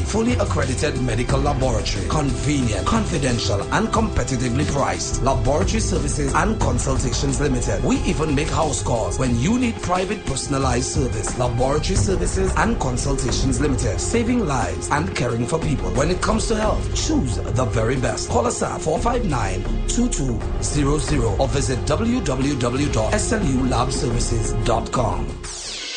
fully accredited medical laboratory. Convenient, confidential, and competitively priced. Laboratory Services and Consultations Limited. We even make house calls when you need private personalized service. Laboratory Services and Consultations Limited. Saving lives and caring for people. When it comes to health, choose the very best. Call us at 459-2200 or visit www.slulabservices.com.